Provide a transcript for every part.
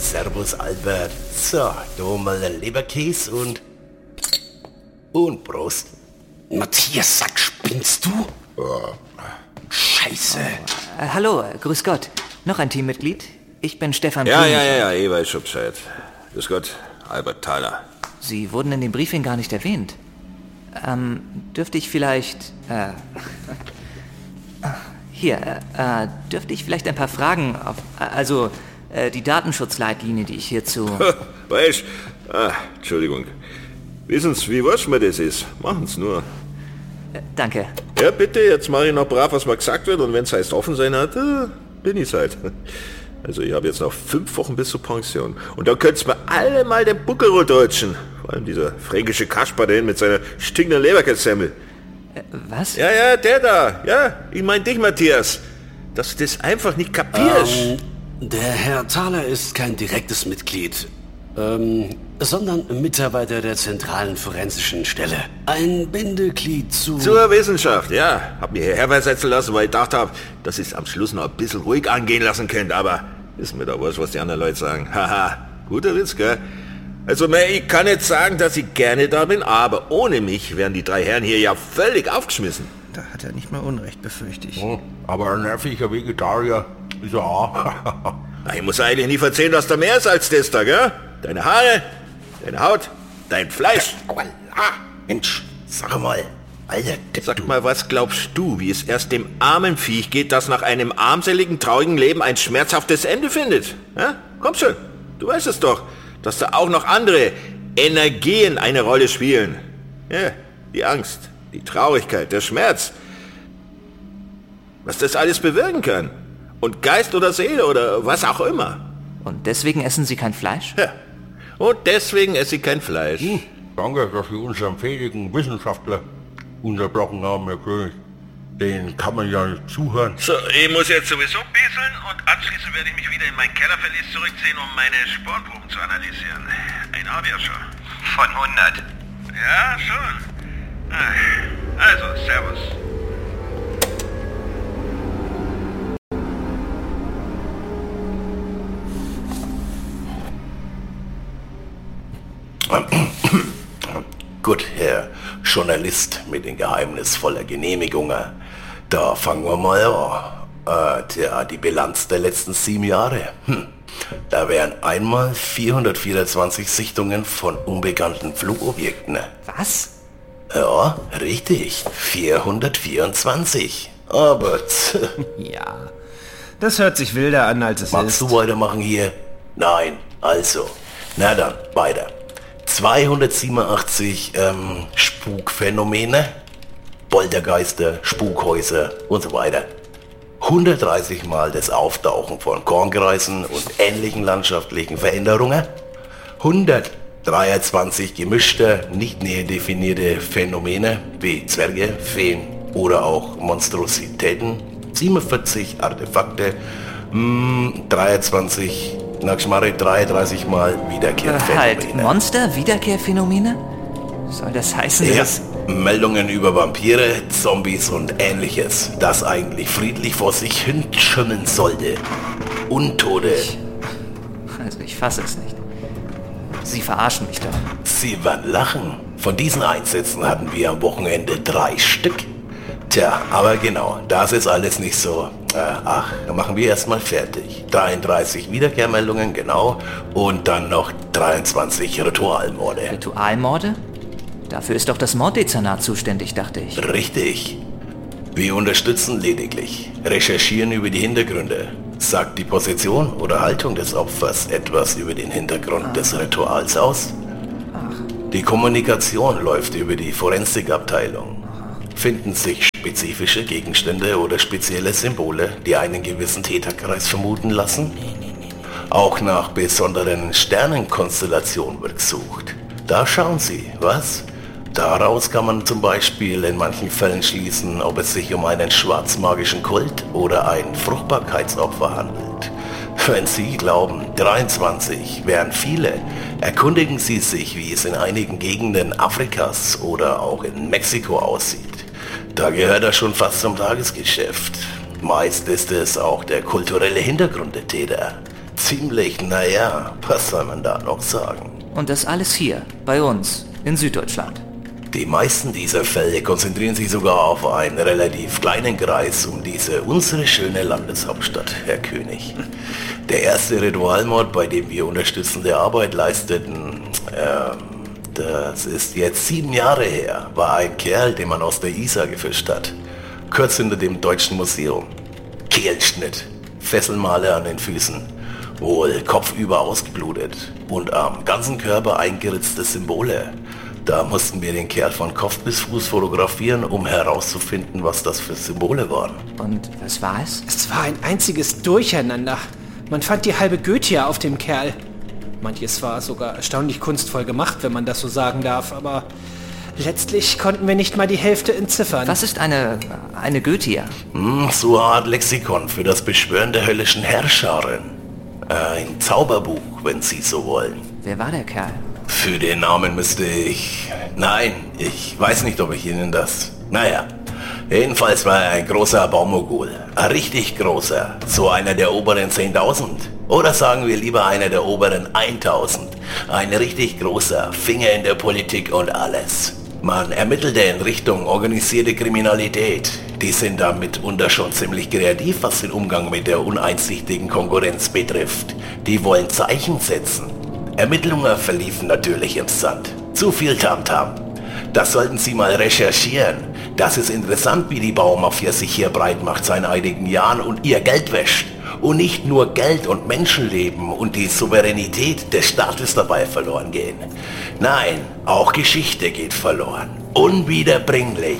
Servus, Albert. So, da mal der Leberkäse und Prost. Matthias, sag, spinnst du? Scheiße. Hallo, grüß Gott. Noch ein Teammitglied? Ich bin Stefan Ja, ich weiß schon Bescheid. Grüß Gott, Albert Thaler. Sie wurden in dem Briefing gar nicht erwähnt. Dürfte ich vielleicht... dürfte ich vielleicht ein paar Fragen auf... die Datenschutzleitlinie, die ich hierzu... Weißt, Entschuldigung. Wissen Sie, wie wasch mir das ist? Machen's nur. Danke. Ja, bitte, jetzt mache ich noch brav, was mir gesagt wird, und wenn es heißt offen sein hat, bin ich's halt. Also ich habe jetzt noch 5 Wochen bis zur Pension. Und dann könnt's mir alle mal den Buckel runterrutschen. Vor allem dieser fränkische Kasper dahin mit seiner stinkenden Leberkässemmel. Was? Ja, der da. Ja, ich mein dich, Matthias. Dass du das einfach nicht kapierst. Der Herr Thaler ist kein direktes Mitglied, sondern Mitarbeiter der zentralen forensischen Stelle. Ein Bindeglied zur Wissenschaft, ja. Hab mir hierher versetzen lassen, weil ich gedacht habe, dass ich es am Schluss noch ein bisschen ruhig angehen lassen könnte. Aber ist mir doch wurscht, was die anderen Leute sagen. Haha, guter Witz, gell? Also, ich kann nicht sagen, dass ich gerne da bin, aber ohne mich wären die 3 Herren hier ja völlig aufgeschmissen. Da hat er nicht mal Unrecht, befürchte ich. Aber ein nerviger Vegetarier ist er auch. Ich muss eigentlich nie erzählen, dass da mehr ist als das da, gell? Deine Haare, deine Haut, dein Fleisch. Mensch, sag mal, Alter, Sag mal, was glaubst du, wie es erst dem armen Viech geht, das nach einem armseligen, traurigen Leben ein schmerzhaftes Ende findet? Ja? Komm schon, du weißt es doch, dass da auch noch andere Energien eine Rolle spielen. Ja, die Angst, die Traurigkeit, der Schmerz. Was das alles bewirken kann. Und Geist oder Seele oder was auch immer. Und deswegen essen Sie kein Fleisch? Ja, und deswegen esse ich kein Fleisch. Danke, dass Sie unseren fähigen Wissenschaftler unterbrochen haben, Herr König. Den kann man ja nicht zuhören. So, ich muss jetzt sowieso bieseln und anschließend werde ich mich wieder in mein Kellerverlies zurückziehen, um meine Sportproben zu analysieren. Ein habe ich ja schon. Von 100. Ja, schon. Also, Servus. Gut, Herr Journalist mit den geheimnisvollen Genehmigungen. Da fangen wir mal an. Die Bilanz der letzten 7 Jahre. Da wären einmal 424 Sichtungen von unbekannten Flugobjekten. Was? Ja, richtig. 424. Aber... Ja, das hört sich wilder an, als es Magst ist. du weitermachen hier? Nein, also. Na dann, weiter. 287 Spukphänomene, Poltergeister, Spukhäuser und so weiter. 130 Mal das Auftauchen von Kornkreisen und ähnlichen landschaftlichen Veränderungen. 123 gemischte, nicht näher definierte Phänomene wie Zwerge, Feen oder auch Monstrositäten. 47 Artefakte, 23 33 Mal Wiederkehrphänomene. Halt, Monster, Wiederkehrphänomene? Soll das heißen, Ja, dass... Meldungen über Vampire, Zombies und ähnliches, das eigentlich friedlich vor sich hin schimmeln sollte. Untote. Also ich fasse es nicht. Sie verarschen mich doch. Sie werden lachen. Von diesen Einsätzen hatten wir am Wochenende 3 Stück. Tja, aber genau, das ist alles nicht so. Dann machen wir erstmal fertig. 33 Wiederkehrmeldungen, genau. Und dann noch 23 Ritualmorde. Ritualmorde? Dafür ist doch das Morddezernat zuständig, dachte ich. Richtig. Wir unterstützen lediglich. Recherchieren über die Hintergründe. Sagt die Position oder Haltung des Opfers etwas über den Hintergrund des Rituals aus? Die Kommunikation läuft über die Forensikabteilung. Finden sich spezifische Gegenstände oder spezielle Symbole, die einen gewissen Täterkreis vermuten lassen? Auch nach besonderen Sternenkonstellationen wird gesucht. Da schauen Sie, was? Daraus kann man zum Beispiel in manchen Fällen schließen, ob es sich um einen schwarzmagischen Kult oder ein Fruchtbarkeitsopfer handelt. Wenn Sie glauben, 23 wären viele, erkundigen Sie sich, wie es in einigen Gegenden Afrikas oder auch in Mexiko aussieht. Da gehört er schon fast zum Tagesgeschäft. Meist ist es auch der kulturelle Hintergrund der Täter. Ziemlich, naja, was soll man da noch sagen? Und das alles hier, bei uns, in Süddeutschland. Die meisten dieser Fälle konzentrieren sich sogar auf einen relativ kleinen Kreis um diese unsere schöne Landeshauptstadt, Herr König. Der erste Ritualmord, bei dem wir unterstützende Arbeit leisteten, das ist jetzt 7 Jahre her, war ein Kerl, den man aus der Isar gefischt hat. Kurz hinter dem Deutschen Museum. Kehlschnitt, Fesselmale an den Füßen, wohl kopfüber ausgeblutet und am ganzen Körper eingeritzte Symbole. Da mussten wir den Kerl von Kopf bis Fuß fotografieren, um herauszufinden, was das für Symbole waren. Und was war es? Es war ein einziges Durcheinander. Man fand die halbe Goetia auf dem Kerl. Manches war sogar erstaunlich kunstvoll gemacht, wenn man das so sagen darf, aber letztlich konnten wir nicht mal die Hälfte entziffern. Was ist eine Goetia? So eine Art Lexikon für das Beschwören der höllischen Herrscherin. Ein Zauberbuch, wenn Sie so wollen. Wer war der Kerl? Für den Namen müsste ich... Nein, ich weiß nicht, ob ich Ihnen das... Naja, jedenfalls war er ein großer Baumogul. Ein richtig großer. So einer der oberen 10.000. Oder sagen wir lieber einer der oberen 1.000. Ein richtig großer, Finger in der Politik und alles. Man ermittelte in Richtung organisierte Kriminalität. Die sind da mitunter schon ziemlich kreativ, was den Umgang mit der uneinsichtigen Konkurrenz betrifft. Die wollen Zeichen setzen. Ermittlungen verliefen natürlich im Sand. Zu viel Tamtam. Das sollten Sie mal recherchieren. Das ist interessant, wie die Baumafia sich hier breit macht seit einigen Jahren und ihr Geld wäscht. Und nicht nur Geld und Menschenleben und die Souveränität des Staates dabei verloren gehen. Nein, auch Geschichte geht verloren. Unwiederbringlich.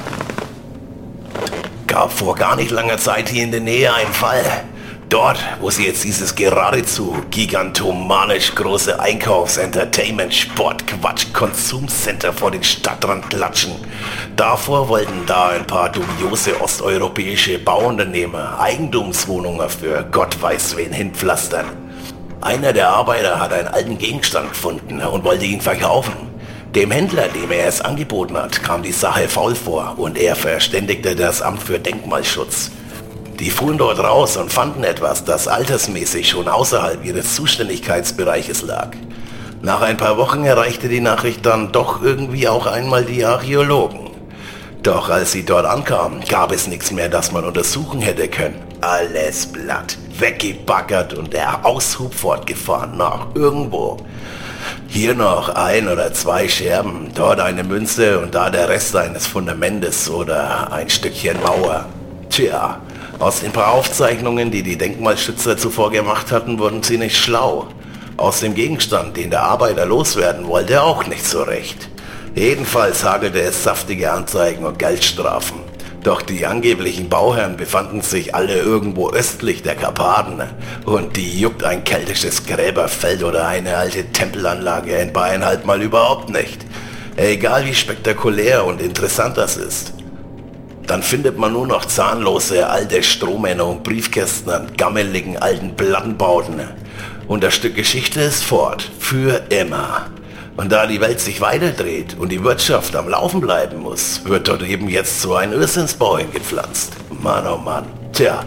Gab vor gar nicht langer Zeit hier in der Nähe einen Fall. Dort, wo sie jetzt dieses geradezu gigantomanisch große Einkaufs-, Entertainment-, Sport-, Quatsch-, Konsumcenter vor den Stadtrand klatschen. Davor wollten da ein paar dubiose osteuropäische Bauunternehmer Eigentumswohnungen für Gott weiß wen hinpflastern. Einer der Arbeiter hat einen alten Gegenstand gefunden und wollte ihn verkaufen. Dem Händler, dem er es angeboten hat, kam die Sache faul vor und er verständigte das Amt für Denkmalschutz. Die fuhren dort raus und fanden etwas, das altersmäßig schon außerhalb ihres Zuständigkeitsbereiches lag. Nach ein paar Wochen erreichte die Nachricht dann doch irgendwie auch einmal die Archäologen. Doch als sie dort ankamen, gab es nichts mehr, das man untersuchen hätte können. Alles platt, weggebaggert und der Aushub fortgefahren nach irgendwo. Hier noch 1 oder 2 Scherben, dort eine Münze und da der Rest eines Fundamentes oder ein Stückchen Mauer. Tja, aus den paar Aufzeichnungen, die die Denkmalschützer zuvor gemacht hatten, wurden sie nicht schlau. Aus dem Gegenstand, den der Arbeiter loswerden wollte, auch nicht so recht. Jedenfalls hagelte es saftige Anzeigen und Geldstrafen. Doch die angeblichen Bauherren befanden sich alle irgendwo östlich der Karpaten. Und die juckt ein keltisches Gräberfeld oder eine alte Tempelanlage in Bayern halt mal überhaupt nicht. Egal wie spektakulär und interessant das ist. Dann findet man nur noch zahnlose alte Strohmänner und Briefkästen an gammeligen alten Plattenbauten. Und das Stück Geschichte ist fort. Für immer. Und da die Welt sich weiterdreht und die Wirtschaft am Laufen bleiben muss, wird dort eben jetzt so ein Irrsinnsbau hingepflanzt. Mann, oh Mann. Tja,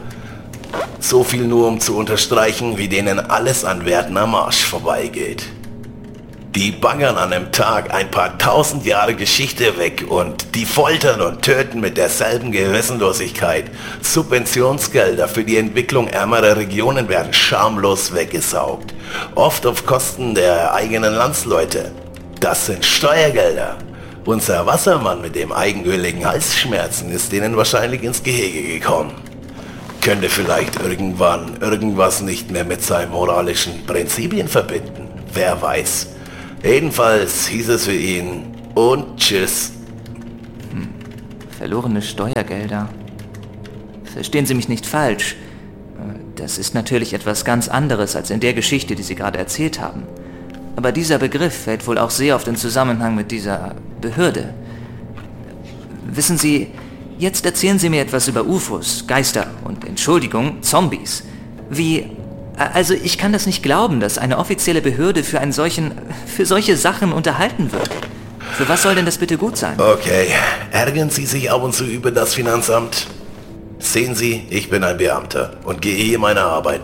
so viel nur um zu unterstreichen, wie denen alles an Werten am Arsch vorbeigeht. Die baggern an einem Tag ein paar 1000 Jahre Geschichte weg und die foltern und töten mit derselben Gewissenlosigkeit. Subventionsgelder für die Entwicklung ärmerer Regionen werden schamlos weggesaugt. Oft auf Kosten der eigenen Landsleute. Das sind Steuergelder. Unser Wassermann mit dem eigenöligen Halsschmerzen ist denen wahrscheinlich ins Gehege gekommen. Könnte vielleicht irgendwann irgendwas nicht mehr mit seinen moralischen Prinzipien verbinden. Wer weiß. Jedenfalls hieß es für ihn und tschüss. Verlorene Steuergelder. Verstehen Sie mich nicht falsch. Das ist natürlich etwas ganz anderes als in der Geschichte, die Sie gerade erzählt haben. Aber dieser Begriff fällt wohl auch sehr auf den Zusammenhang mit dieser Behörde. Wissen Sie, jetzt erzählen Sie mir etwas über UFOs, Geister und, Entschuldigung, Zombies. Also ich kann das nicht glauben, dass eine offizielle Behörde für solche Sachen unterhalten wird. Für was soll denn das bitte gut sein? Okay, ärgern Sie sich ab und zu über das Finanzamt? Sehen Sie, ich bin ein Beamter und gehe hier meiner Arbeit nach.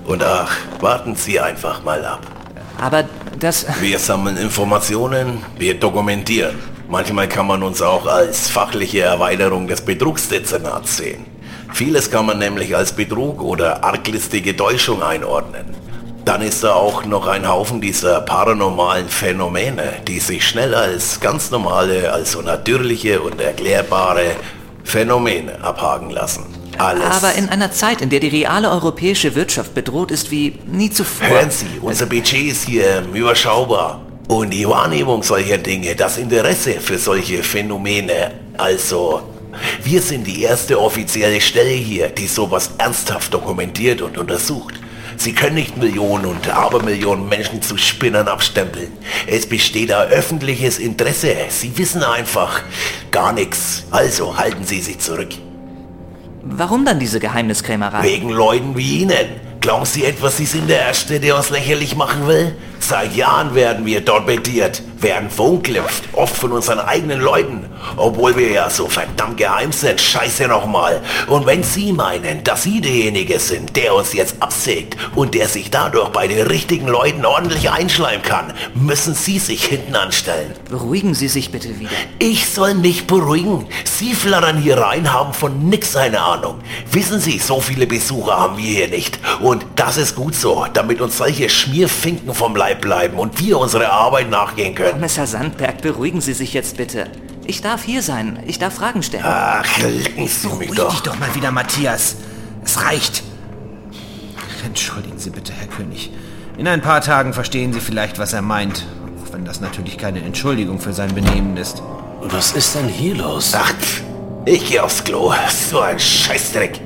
Und ach, warten Sie einfach mal ab. Aber das... Wir sammeln Informationen, wir dokumentieren. Manchmal kann man uns auch als fachliche Erweiterung des Betrugsdezernats sehen. Vieles kann man nämlich als Betrug oder arglistige Täuschung einordnen. Dann ist da auch noch ein Haufen dieser paranormalen Phänomene, die sich schnell als ganz normale, also natürliche und erklärbare Phänomene abhaken lassen. Alles. Aber in einer Zeit, in der die reale europäische Wirtschaft bedroht ist wie nie zuvor. Hören Sie, unser Budget ist hier überschaubar. Und die Wahrnehmung solcher Dinge, das Interesse für solche Phänomene, also... Wir sind die erste offizielle Stelle hier, die sowas ernsthaft dokumentiert und untersucht. Sie können nicht Millionen und Abermillionen Menschen zu Spinnern abstempeln. Es besteht da öffentliches Interesse. Sie wissen einfach gar nichts. Also halten Sie sich zurück. Warum dann diese Geheimniskrämerei? Wegen Leuten wie Ihnen. Glauben Sie etwa, Sie sind der Erste, der uns lächerlich machen will? Seit Jahren werden wir torpediert, werden verunglimpft, oft von unseren eigenen Leuten. Obwohl wir ja so verdammt geheim sind, scheiße nochmal. Und wenn Sie meinen, dass Sie derjenige sind, der uns jetzt absägt und der sich dadurch bei den richtigen Leuten ordentlich einschleimen kann, müssen Sie sich hinten anstellen. Beruhigen Sie sich bitte wieder. Ich soll mich beruhigen. Sie flattern hier rein, haben von nix eine Ahnung. Wissen Sie, so viele Besucher haben wir hier nicht. Und das ist gut so, damit uns solche Schmierfinken vom Leib bleiben und wir unsere Arbeit nachgehen können. Kommissar Sandberg, beruhigen Sie sich jetzt bitte. Ich darf hier sein. Ich darf Fragen stellen. Ach, lecken Sie mich Beruhig doch. dich doch mal wieder, Matthias. Es reicht. Entschuldigen Sie bitte, Herr König. In ein paar Tagen verstehen Sie vielleicht, was er meint. Auch wenn das natürlich keine Entschuldigung für sein Benehmen ist. Was ist denn hier los? Ach, ich geh aufs Klo. So ein Scheißdreck.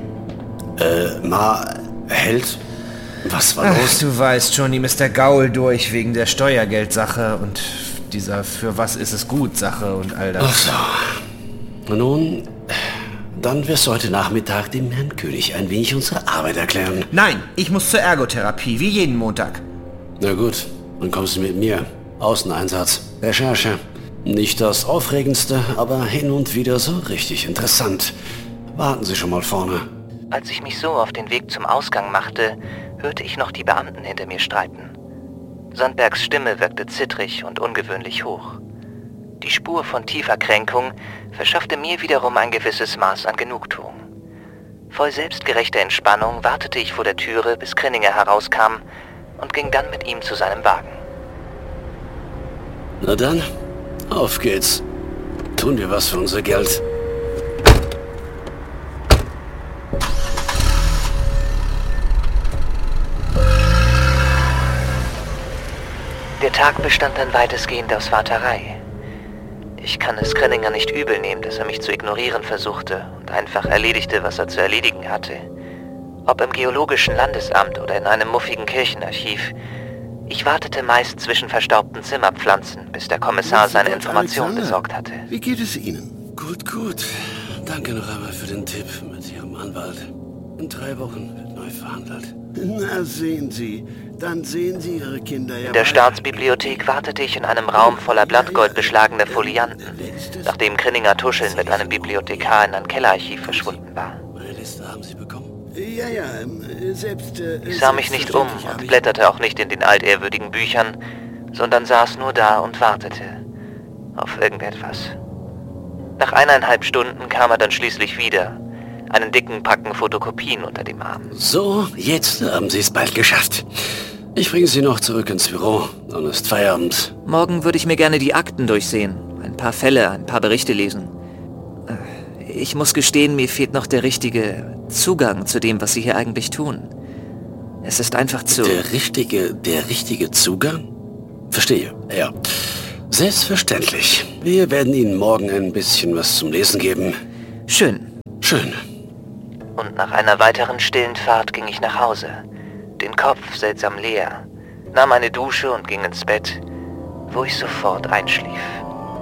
Held? Was war Ach, los? du weißt schon, ihm ist der Gaul durch wegen der Steuergeldsache und dieser für was ist es gut Sache und all das. Ach so. Nun, dann wirst du heute Nachmittag dem Herrn König ein wenig unsere Arbeit erklären. Nein, ich muss zur Ergotherapie, wie jeden Montag. Na gut, dann kommst du mit mir. Außeneinsatz, Recherche. Nicht das Aufregendste, aber hin und wieder so richtig interessant. Warten Sie schon mal vorne. Als ich mich so auf den Weg zum Ausgang machte, hörte ich noch die Beamten hinter mir streiten. Sandbergs Stimme wirkte zittrig und ungewöhnlich hoch. Die Spur von tiefer Kränkung verschaffte mir wiederum ein gewisses Maß an Genugtuung. Voll selbstgerechter Entspannung wartete ich vor der Türe, bis Krenninger herauskam und ging dann mit ihm zu seinem Wagen. Na dann, auf geht's. Tun wir was für unser Geld. Der Tag bestand dann weitestgehend aus Warterei. Ich kann es Krenninger nicht übel nehmen, dass er mich zu ignorieren versuchte und einfach erledigte, was er zu erledigen hatte. Ob im Geologischen Landesamt oder in einem muffigen Kirchenarchiv. Ich wartete meist zwischen verstaubten Zimmerpflanzen, bis der Kommissar seine Informationen besorgt hatte. Wie geht es Ihnen? Gut. Danke noch einmal für den Tipp mit Ihrem Anwalt. In 3 Wochen wird neu verhandelt. Na, sehen Sie. Dann sehen Sie Ihre Kinder ja. In der Staatsbibliothek wartete ich in einem Raum voller Blattgold beschlagene Folianten, nachdem Krenninger tuschelnd mit einem Bibliothekar in ein Kellerarchiv verschwunden war. Meine Liste haben Sie bekommen? Ja, selbst... Ich sah mich nicht um und blätterte auch nicht in den altehrwürdigen Büchern, sondern saß nur da und wartete. Auf irgendetwas. Nach 1,5 Stunden kam er dann schließlich wieder, einen dicken Packen Fotokopien unter dem Arm. So, jetzt haben Sie es bald geschafft. Ich bringe Sie noch zurück ins Büro. Dann ist Feierabend. Morgen würde ich mir gerne die Akten durchsehen, ein paar Fälle, ein paar Berichte lesen. Ich muss gestehen, mir fehlt noch der richtige Zugang zu dem, was Sie hier eigentlich tun. Es ist einfach zu... Der richtige Zugang? Verstehe, ja. Selbstverständlich. Wir werden Ihnen morgen ein bisschen was zum Lesen geben. Schön. Und nach einer weiteren stillen Fahrt ging ich nach Hause, den Kopf seltsam leer, nahm eine Dusche und ging ins Bett, wo ich sofort einschlief.